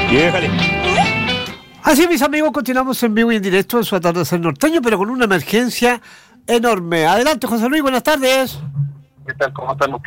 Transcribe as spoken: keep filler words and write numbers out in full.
Y déjale. Así, mis amigos, continuamos en vivo y en directo en su atardecer norteño, pero con una emergencia enorme. Adelante, José Luis, buenas tardes. ¿Qué tal? ¿Cómo están ustedes?